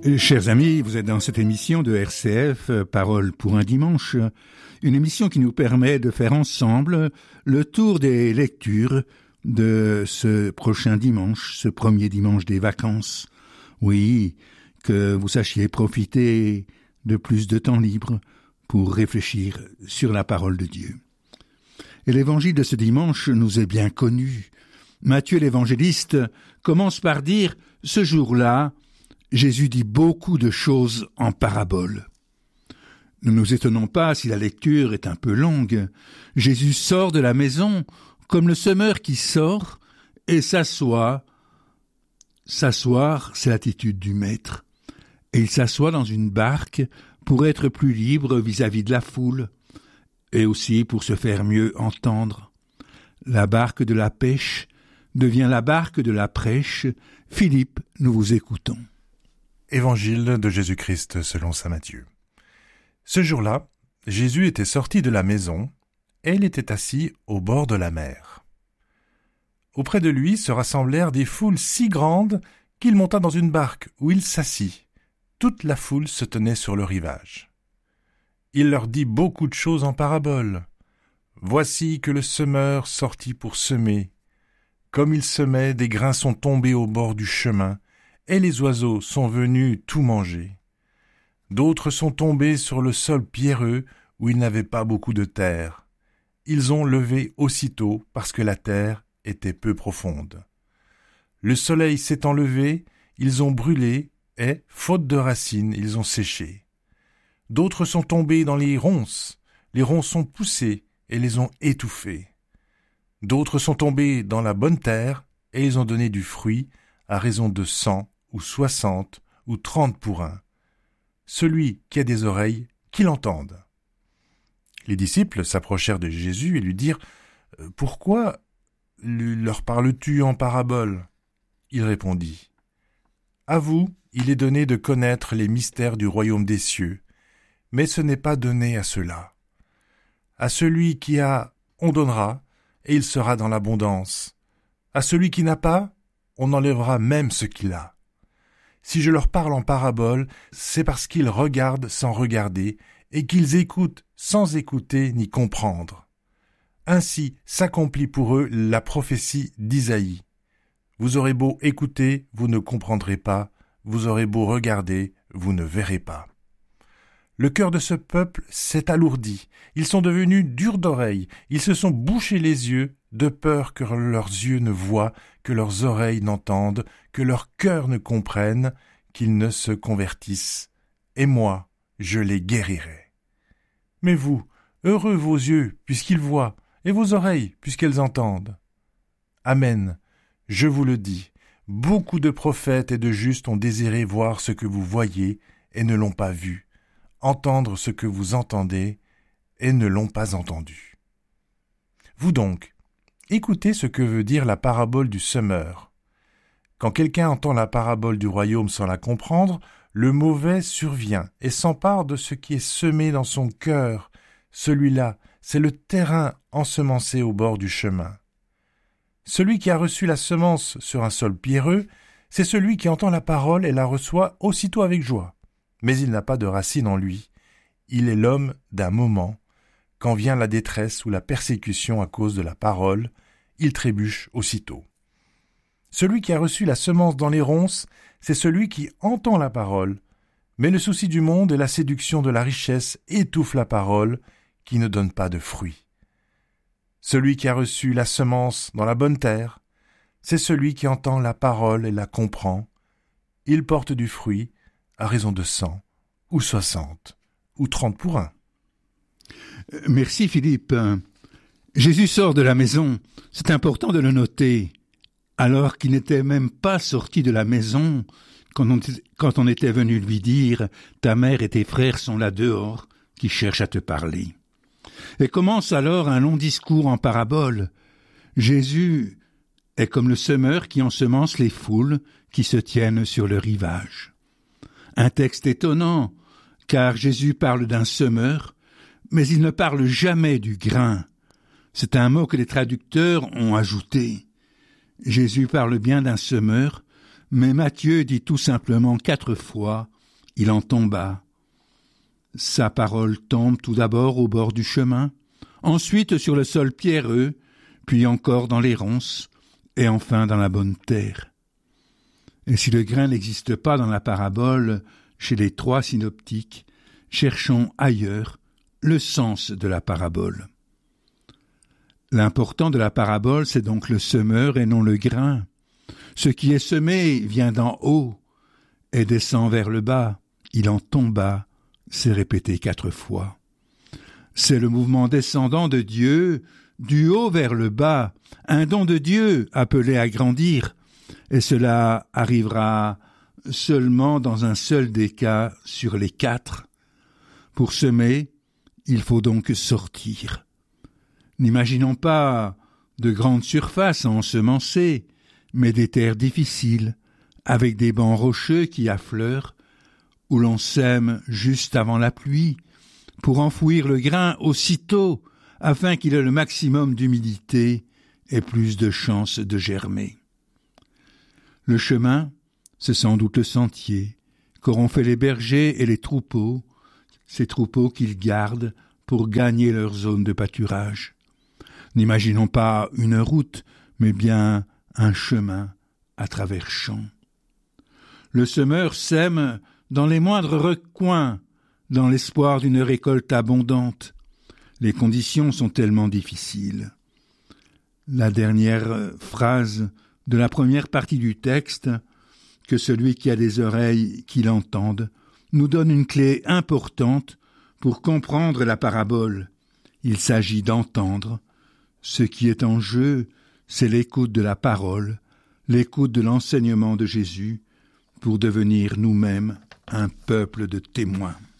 Chers amis, vous êtes dans cette émission de RCF, Parole pour un dimanche, une émission qui nous permet de faire ensemble le tour des lectures de ce prochain dimanche, ce premier dimanche des vacances. Oui, que vous sachiez profiter de plus de temps libre pour réfléchir sur la parole de Dieu. Et l'évangile de ce dimanche nous est bien connu. Matthieu l'évangéliste commence par dire « Ce jour-là, Jésus dit beaucoup de choses en paraboles. » Ne nous étonnons pas si la lecture est un peu longue. Jésus sort de la maison comme le semeur qui sort et s'assoit. S'asseoir, c'est l'attitude du maître. Et il s'assoit dans une barque pour être plus libre vis-à-vis de la foule et aussi pour se faire mieux entendre. La barque de la pêche devient la barque de la prêche. Philippe, nous vous écoutons. Évangile de Jésus-Christ selon saint Matthieu. Ce jour-là, Jésus était sorti de la maison et il était assis au bord de la mer. Auprès de lui se rassemblèrent des foules si grandes qu'il monta dans une barque où il s'assit. Toute la foule se tenait sur le rivage. Il leur dit beaucoup de choses en paraboles. Voici que le semeur sortit pour semer. Comme il semait, des grains sont tombés au bord du chemin, et les oiseaux sont venus tout manger. D'autres sont tombés sur le sol pierreux où il n'avait pas beaucoup de terre. Ils ont levé aussitôt parce que la terre était peu profonde. Le soleil s'étant levé, ils ont brûlé et, faute de racines, ils ont séché. D'autres sont tombés dans les ronces ont poussé et les ont étouffés. D'autres sont tombés dans la bonne terre et ils ont donné du fruit à raison de 100 ou 60 ou 30 pour un. Celui qui a des oreilles, qu'il entende. Les disciples s'approchèrent de Jésus et lui dirent « Pourquoi leur parles-tu en paraboles ?» Il répondit « À vous, il est donné de connaître les mystères du royaume des cieux, mais ce n'est pas donné à ceux-là. À celui qui a, on donnera, et il sera dans l'abondance. À celui qui n'a pas, on enlèvera même ce qu'il a. Si je leur parle en parabole, c'est parce qu'ils regardent sans regarder et qu'ils écoutent sans écouter ni comprendre. Ainsi s'accomplit pour eux la prophétie d'Isaïe. Vous aurez beau écouter, vous ne comprendrez pas, vous aurez beau regarder, vous ne verrez pas. Le cœur de ce peuple s'est alourdi, ils sont devenus durs d'oreille, ils se sont bouchés les yeux, de peur que leurs yeux ne voient, que leurs oreilles n'entendent, que leur cœur ne comprenne, qu'ils ne se convertissent. Et moi, je les guérirai. Mais vous, heureux vos yeux, puisqu'ils voient, et vos oreilles, puisqu'elles entendent. Amen, je vous le dis, beaucoup de prophètes et de justes ont désiré voir ce que vous voyez et ne l'ont pas vu, entendre ce que vous entendez et ne l'ont pas entendu. Vous donc, écoutez ce que veut dire la parabole du semeur. Quand quelqu'un entend la parabole du royaume sans la comprendre, le mauvais survient et s'empare de ce qui est semé dans son cœur. Celui-là, c'est le terrain ensemencé au bord du chemin. Celui qui a reçu la semence sur un sol pierreux, c'est celui qui entend la parole et la reçoit aussitôt avec joie. Mais il n'a pas de racine en lui. Il est l'homme d'un moment. Quand vient la détresse ou la persécution à cause de la parole, il trébuche aussitôt. Celui qui a reçu la semence dans les ronces, c'est celui qui entend la parole, mais le souci du monde et la séduction de la richesse étouffent la parole, qui ne donne pas de fruit. Celui qui a reçu la semence dans la bonne terre, c'est celui qui entend la parole et la comprend. Il porte du fruit, à raison de 100 ou 60 ou 30 pour un. Merci Philippe. Jésus sort de la maison, c'est important de le noter, alors qu'il n'était même pas sorti de la maison quand on était venu lui dire « Ta mère et tes frères sont là dehors, qui cherchent à te parler ». Et commence alors un long discours en parabole. Jésus est comme le semeur qui ensemence les foules qui se tiennent sur le rivage. Un texte étonnant, car Jésus parle d'un semeur, mais il ne parle jamais du grain. C'est un mot que les traducteurs ont ajouté. Jésus parle bien d'un semeur, mais Matthieu dit tout simplement 4 fois « il en tomba ». Sa parole tombe tout d'abord au bord du chemin, ensuite sur le sol pierreux, puis encore dans les ronces, et enfin dans la bonne terre. Et si le grain n'existe pas dans la parabole, chez les 3 synoptiques, cherchons ailleurs le sens de la parabole. L'important de la parabole, c'est donc le semeur et non le grain. Ce qui est semé vient d'en haut et descend vers le bas. Il en tomba, c'est répété 4 fois. C'est le mouvement descendant de Dieu, du haut vers le bas, un don de Dieu appelé à grandir, et cela arrivera seulement dans un seul des cas sur les 4. Pour semer, il faut donc sortir. N'imaginons pas de grandes surfaces à ensemencer, mais des terres difficiles, avec des bancs rocheux qui affleurent, où l'on sème juste avant la pluie, pour enfouir le grain aussitôt, afin qu'il ait le maximum d'humidité et plus de chances de germer. Le chemin, c'est sans doute le sentier, qu'auront fait les bergers et les troupeaux, ces troupeaux qu'ils gardent pour gagner leur zone de pâturage. N'imaginons pas une route, mais bien un chemin à travers champs. Le semeur sème dans les moindres recoins, dans l'espoir d'une récolte abondante. Les conditions sont tellement difficiles. La dernière phrase de la première partie du texte, que celui qui a des oreilles qui l'entende, nous donne une clé importante pour comprendre la parabole. Il s'agit d'entendre. Ce qui est en jeu, c'est l'écoute de la parole, l'écoute de l'enseignement de Jésus, pour devenir nous-mêmes un peuple de témoins.